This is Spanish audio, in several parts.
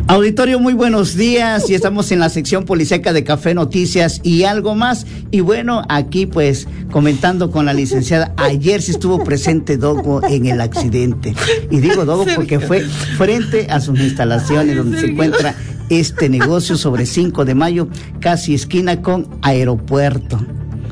Auditorio, muy buenos días, y estamos en la sección policíaca de Café Noticias y algo más. Y bueno, aquí pues comentando con la licenciada, ayer sí estuvo presente Dogo en el accidente. Y digo Dogo porque fue frente a sus instalaciones donde se encuentra este negocio sobre 5 de mayo, casi esquina con Aeropuerto.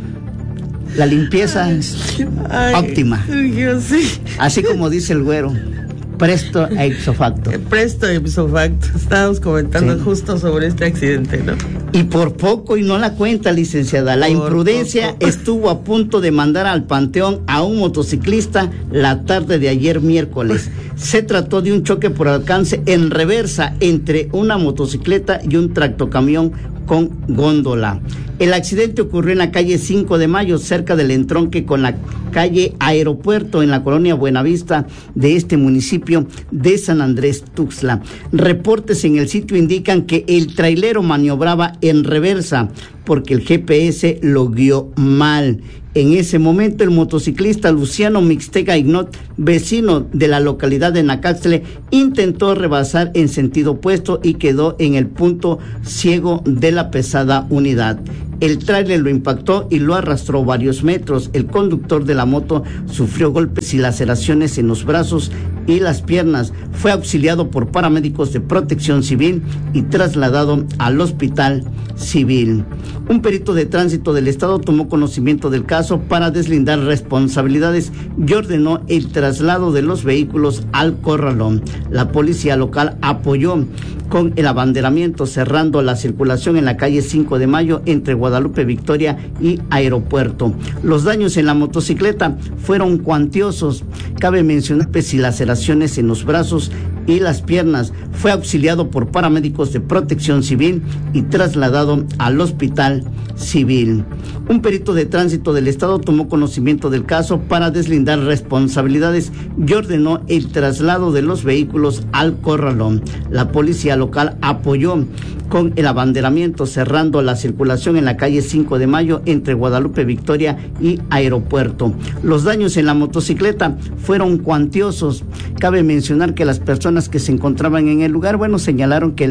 La limpieza es óptima. Yo sí. Así como dice el güero. Presto e ipso facto. Presto e ipso facto. Estábamos comentando justo sobre este accidente, ¿no? Y por poco y no la cuenta, licenciada. La imprudencia estuvo a punto de mandar al panteón a un motociclista la tarde de ayer miércoles. Se trató de un choque por alcance en reversa entre una motocicleta y un tractocamión con góndola. El accidente ocurrió en la calle 5 de Mayo, cerca del entronque con la calle Aeropuerto, en la colonia Buenavista de este municipio de San Andrés Tuxtla. Reportes en el sitio indican que el trailero maniobraba en reversa porque el GPS lo guió mal. En ese momento, el motociclista Luciano Mixtega Ignot, vecino de la localidad de Nacaxtle, intentó rebasar en sentido opuesto y quedó en el punto ciego de la pesada unidad. El tráiler lo impactó y lo arrastró varios metros. El conductor de la moto sufrió golpes y laceraciones en los brazos y las piernas. Fue auxiliado por paramédicos de Protección Civil y trasladado al hospital civil. Un perito de tránsito del estado tomó conocimiento del caso para deslindar responsabilidades y ordenó el traslado de los vehículos al corralón. La policía local apoyó con el abanderamiento, cerrando la circulación en la calle 5 de Mayo entre Guadalupe Victoria y Aeropuerto. Los daños en la motocicleta fueron cuantiosos. Cabe mencionar que si laceraciones en los brazos y las piernas. Fue auxiliado por paramédicos de Protección Civil y trasladado al hospital civil. Un perito de tránsito del estado tomó conocimiento del caso para deslindar responsabilidades y ordenó el traslado de los vehículos al corralón. La policía local apoyó con el abanderamiento, cerrando la circulación en la calle 5 de Mayo entre Guadalupe Victoria y Aeropuerto. Los daños en la motocicleta fueron cuantiosos. Cabe mencionar que las personas que se encontraban en el lugar, señalaron que